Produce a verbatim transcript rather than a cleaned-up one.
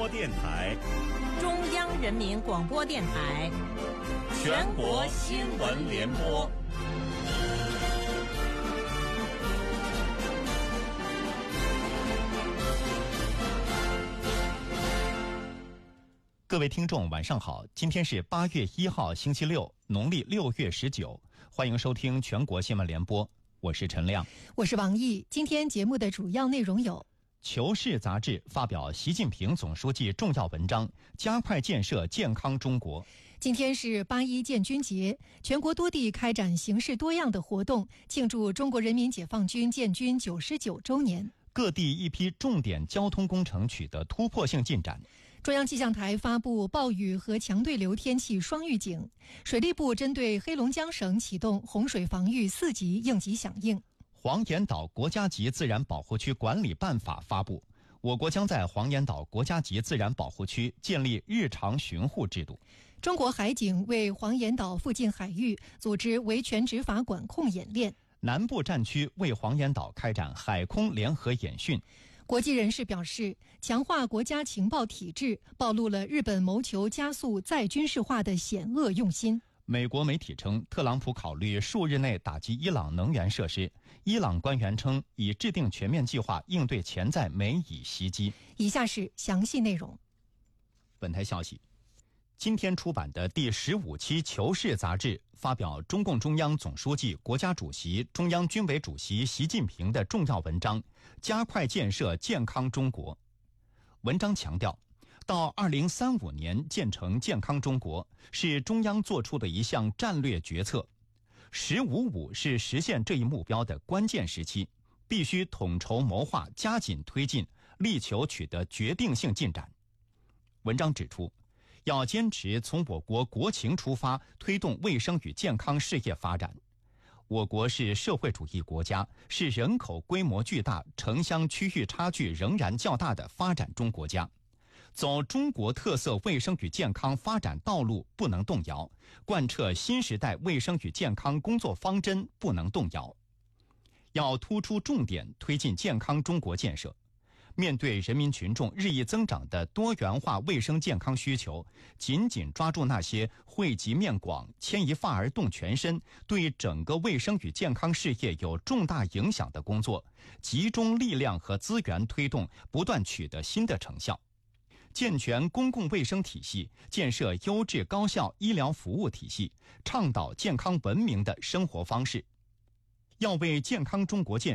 播电台， 中央人民广播电台， 全国新闻联播。 各位听众晚上好，今天是八月一号星期六，农历六月十九，欢迎收听全国新闻联播，我是陈亮， 我是王毅。今天节目的主要内容有： 求是杂志发表习近平总书记重要文章，加快建设健康中国。 今天是八一建军节，全国多地开展形式多样的活动，庆祝中国人民解放军建军九十九周年。 各地一批重点交通工程取得突破性进展。 中央气象台发布暴雨和强对流天气双预警，水利部针对黑龙江省启动洪水防御四级应急响应。 黄岩岛国家级自然保护区管理办法发布，我国将在黄岩岛国家级自然保护区建立日常巡护制度。 中国海警为黄岩岛附近海域组织维权执法管控演练。 南部战区为黄岩岛开展海空联合演训。 国际人士表示，强化国家情报体制暴露了日本谋求加速再军事化的险恶用心。 美国媒体称，特朗普考虑数日内打击伊朗能源设施。伊朗官员称，已制定全面计划应对潜在美以袭击。 以下是详细内容。 本台消息，今天出版的第十五期《求是》杂志发表中共中央总书记、国家主席、中央军委主席习近平的重要文章，加快建设健康中国。文章强调，到二零三五年建成健康中国是中央做出的一项战略决策，十五五是实现这一目标的关键时期，必须统筹谋划，加紧推进，力求取得决定性进展。文章指出，要坚持从我国国情出发，推动卫生与健康事业发展。我国是社会主义国家，是人口规模巨大、城乡区域差距仍然较大的发展中国家。走中国特色卫生与健康发展道路不能动摇，贯彻新时代卫生与健康工作方针不能动摇。要突出重点推进健康中国建设。面对人民群众日益增长的多元化卫生健康需求，紧紧抓住那些惠及面广、牵一发而动全身，对整个卫生与健康事业有重大影响的工作，集中力量和资源推动，不断取得新的成效。健全公共卫生体系，建设优质高效医疗服务体系，倡导健康文明的生活方式。要为健康中国建